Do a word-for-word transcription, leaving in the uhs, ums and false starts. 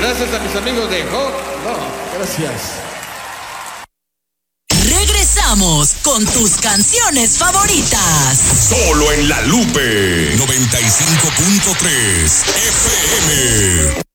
Gracias a mis amigos de Hot. No, gracias. Regresamos con tus canciones favoritas. Solo en La Lupe noventa y cinco punto tres F M.